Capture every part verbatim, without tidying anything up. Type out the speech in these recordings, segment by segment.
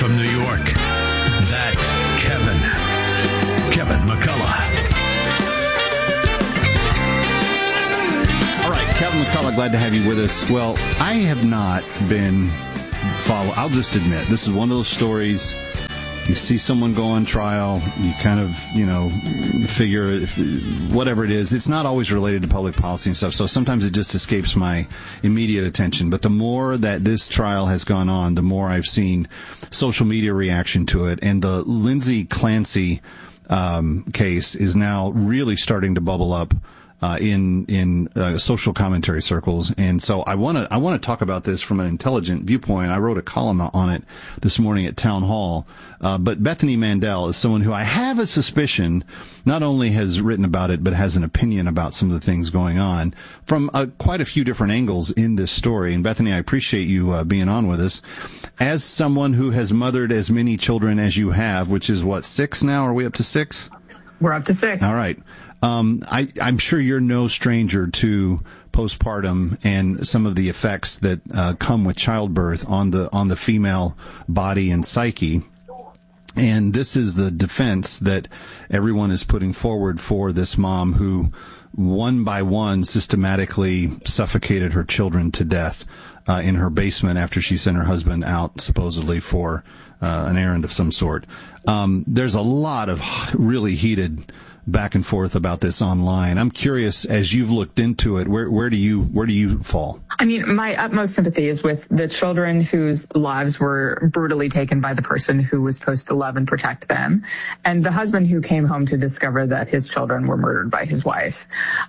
from New York, that Kevin, Kevin McCullough. All right, Kevin McCullough, glad to have you with us. Well, I have not been follow. I'll just admit, this is one of those stories. You see someone go on trial, you kind of, you know, figure if, whatever it is. It's not always related to public policy and stuff, so sometimes it just escapes my immediate attention. But the more that this trial has gone on, the more I've seen social media reaction to it. And the Lindsay Clancy um, case is now really starting to bubble up Uh, in in uh, social commentary circles, and so I want to I want to talk about this from an intelligent viewpoint. I wrote a column on it this morning at Town Hall. Uh, but Bethany Mandel is someone who I have a suspicion not only has written about it, but has an opinion about some of the things going on from uh, quite a few different angles in this story. And Bethany, I appreciate you uh, being on with us. As someone who has mothered as many children as you have, which is what, six now? Are we up to six? We're up to six. All right. Um, I, I'm sure you're no stranger to postpartum and some of the effects that uh, come with childbirth on the on the female body and psyche. And this is the defense that everyone is putting forward for this mom who, one by one, systematically suffocated her children to death uh, in her basement after she sent her husband out supposedly for uh, an errand of some sort. Um, there's a lot of really heated back and forth about this online. I'm curious, as you've looked into it, where where do you where do you fall? I mean, my utmost sympathy is with the children whose lives were brutally taken by the person who was supposed to love and protect them, and the husband who came home to discover that his children were murdered by his wife.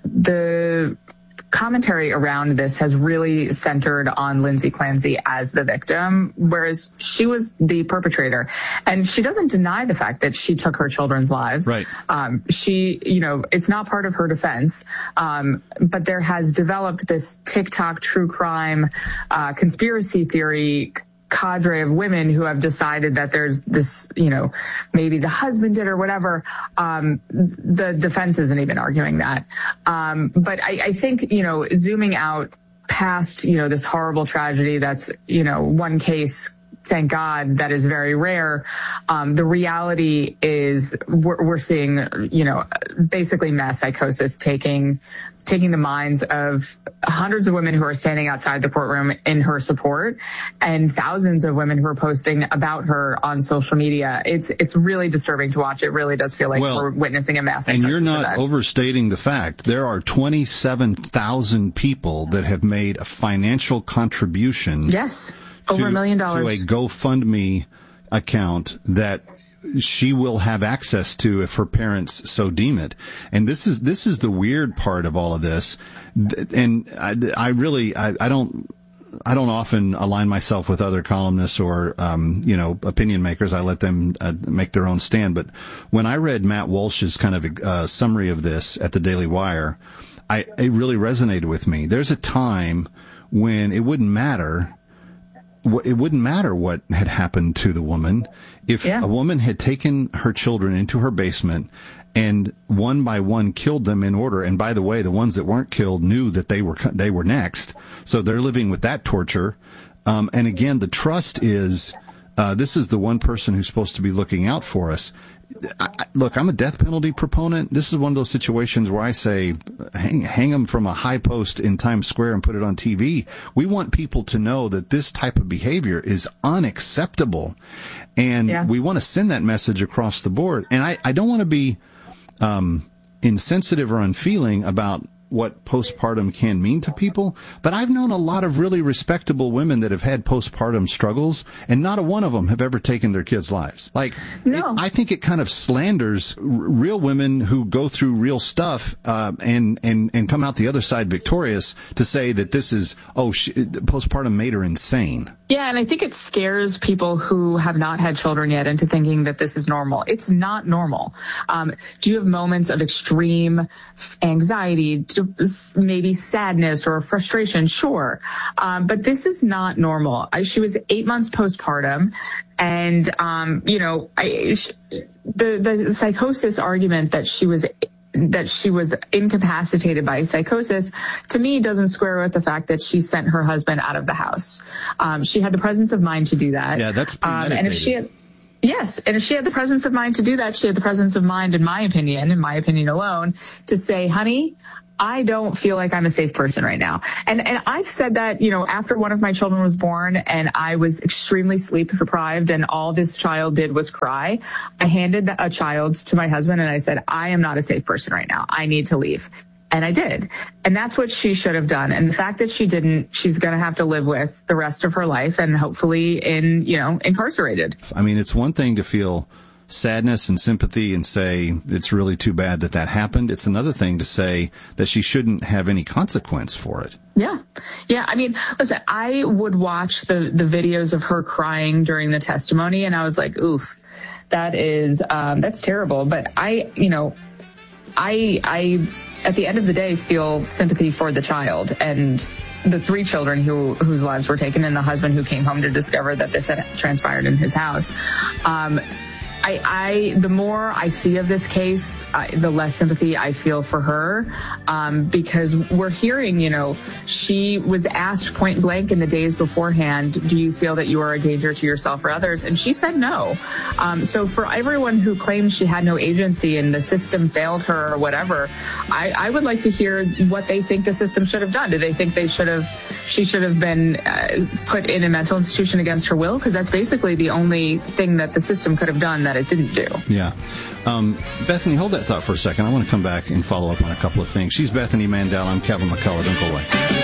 The commentary around this has really centered on Lindsay Clancy as the victim, whereas she was the perpetrator. And she doesn't deny the fact that she took her children's lives. Right. Um, she, you know, it's not part of her defense. Um, but there has developed this TikTok true crime, uh, conspiracy theory cadre of women who have decided that there's this, you know, maybe the husband did or whatever. Um, the defense isn't even arguing that. Um, but I, I think, you know, zooming out past, you know, this horrible tragedy that's, you know, one case, thank God, that is very rare. Um, the reality is we're, we're seeing, you know, basically mass psychosis taking taking the minds of hundreds of women who are standing outside the courtroom in her support, and thousands of women who are posting about her on social media. It's it's really disturbing to watch. It really does feel like well, we're witnessing a mass psychosis. And you're not event. overstating the fact. There are twenty-seven thousand people that have made a financial contribution. Yes. Over a million dollars. To a GoFundMe account that she will have access to if her parents so deem it. And this is this is the weird part of all of this. And I, I really I, I don't I don't often align myself with other columnists or um, you know opinion makers. I let them uh, make their own stand. But when I read Matt Walsh's kind of uh, summary of this at the Daily Wire, I it really resonated with me. There's a time when it wouldn't matter. It wouldn't matter what had happened to the woman if yeah. a woman had taken her children into her basement and one by one killed them in order. And by the way, the ones that weren't killed knew that they were they were next, so they're living with that torture. Um, and again, the trust is uh, this is the one person who's supposed to be looking out for us. I, I, look, I'm a death penalty proponent. This is one of those situations where I say, hang, hang them from a high post in Times Square and put it on T V. We want people to know that this type of behavior is unacceptable. And yeah. we want to send that message across the board. And I, I don't want to be um, insensitive or unfeeling about what postpartum can mean to people, but I've known a lot of really respectable women that have had postpartum struggles, and not a one of them have ever taken their kids' lives. Like, no. it, I think it kind of slanders r- real women who go through real stuff uh, and and and come out the other side victorious to say that this is oh she, postpartum made her insane. Yeah, and I think it scares people who have not had children yet into thinking that this is normal. It's not normal. Um, do you have moments of extreme anxiety, maybe sadness or frustration? Sure. Um, but this is not normal. I, she was eight months postpartum. And, um, you know, I, she, the, the psychosis argument that she was that she was incapacitated by psychosis, to me, doesn't square with the fact that she sent her husband out of the house. Um, she had the presence of mind to do that. Yeah, that's premeditated. Um, and if she had, yes, and if she had the presence of mind to do that, she had the presence of mind, in my opinion, in my opinion alone, to say, honey, I don't feel like I'm a safe person right now. And and I've said that, you know, after one of my children was born and I was extremely sleep deprived and all this child did was cry, I handed a child to my husband and I said, I am not a safe person right now. I need to leave. And I did. And that's what she should have done. And the fact that she didn't, she's going to have to live with the rest of her life and hopefully in, you know, incarcerated. I mean, it's one thing to feel sadness and sympathy and say it's really too bad that that happened. It's another thing to say that she shouldn't have any consequence for it. Yeah. Yeah. I mean, listen, I would watch the, the videos of her crying during the testimony and I was like, oof, that is, um, that's terrible. But I, you know, I, I, at the end of the day, feel sympathy for the child and the three children who whose lives were taken and the husband who came home to discover that this had transpired in his house. Um, I, I, the more I see of this case, uh, the less sympathy I feel for her, um, because we're hearing, you know, she was asked point blank in the days beforehand, do you feel that you are a danger to yourself or others? And she said no. Um, so for everyone who claims she had no agency and the system failed her or whatever, I, I would like to hear what they think the system should have done. Do they think they should have, she should have been uh, put in a mental institution against her will? Because that's basically the only thing that the system could have done that it didn't do. Yeah. Um, Bethany, hold that thought for a second. I want to come back and follow up on a couple of things. She's Bethany Mandel. I'm Kevin McCullough. Don't go away.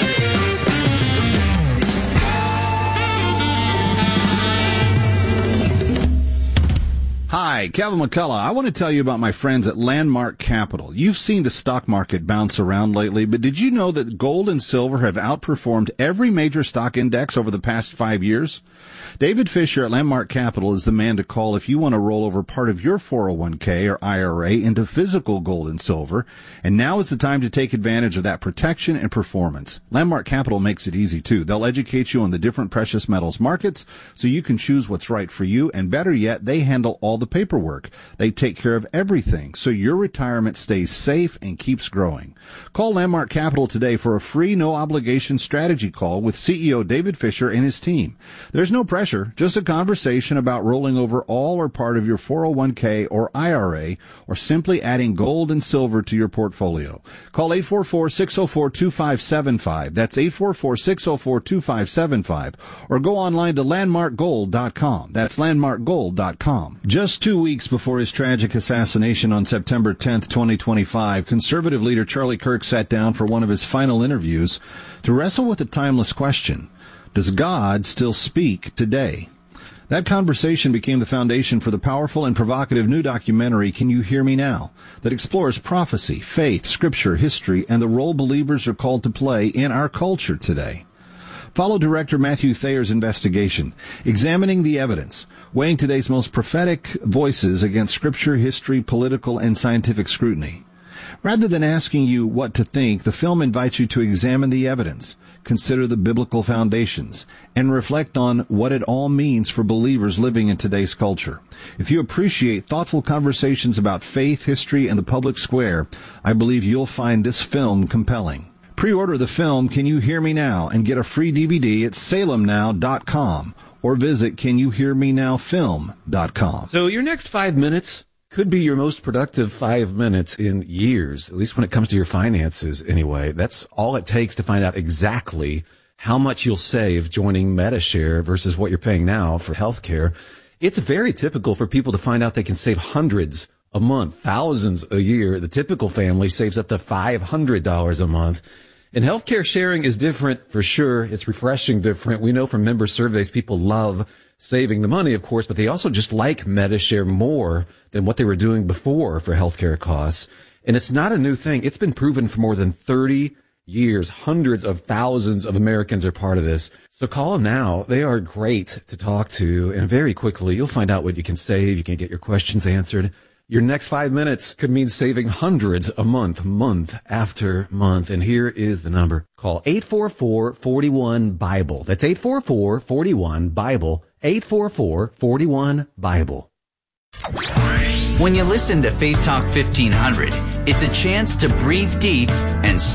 Hi, Kevin McCullough. I want to tell you about my friends at Landmark Capital. You've seen the stock market bounce around lately, but did you know that gold and silver have outperformed every major stock index over the past five years? David Fisher at Landmark Capital is the man to call if you want to roll over part of your four oh one k or I R A into physical gold and silver. And now is the time to take advantage of that protection and performance. Landmark Capital makes it easy, too. They'll educate you on the different precious metals markets so you can choose what's right for you. And better yet, they handle all the paperwork. They take care of everything so your retirement stays safe and keeps growing. Call Landmark Capital today for a free, no-obligation strategy call with C E O David Fisher and his team. There's no pressure, just a conversation about rolling over all or part of your four oh one k or I R A or simply adding gold and silver to your portfolio. Call eight four four, six oh four, two five seven five. That's eight four four, six oh four, two five seven five. Or go online to landmark gold dot com. That's landmark gold dot com. Just two weeks before his tragic assassination on September tenth, twenty twenty-five, conservative leader Charlie Kirk sat down for one of his final interviews to wrestle with a timeless question. Does God still speak today? That conversation became the foundation for the powerful and provocative new documentary, Can You Hear Me Now?, that explores prophecy, faith, scripture, history, and the role believers are called to play in our culture today. Follow director Matthew Thayer's investigation, examining the evidence, weighing today's most prophetic voices against scripture, history, political, and scientific scrutiny. Rather than asking you what to think, the film invites you to examine the evidence, consider the biblical foundations, and reflect on what it all means for believers living in today's culture. If you appreciate thoughtful conversations about faith, history, and the public square, I believe you'll find this film compelling. Pre-order the film Can You Hear Me Now? And get a free D V D at salem now dot com or visit can you hear me now film dot com. So your next five minutes could be your most productive five minutes in years, at least when it comes to your finances anyway. That's all it takes to find out exactly how much you'll save joining MediShare versus what you're paying now for healthcare. It's very typical for people to find out they can save hundreds a month, thousands a year. The typical family saves up to five hundred dollars a month. And healthcare sharing is different for sure. It's refreshing different. We know from member surveys people love saving the money, of course, but they also just like MediShare more than what they were doing before for healthcare costs. And it's not a new thing. It's been proven for more than thirty years. Hundreds of thousands of Americans are part of this. So call them now. They are great to talk to. And very quickly, you'll find out what you can save. You can get your questions answered. Your next five minutes could mean saving hundreds a month, month after month. And here is the number. Call eight four four, four one, BIBLE. That's eight four four, four one, BIBLE. eight four four, four one, BIBLE. When you listen to Faith Talk fifteen hundred, It's a chance to breathe deep and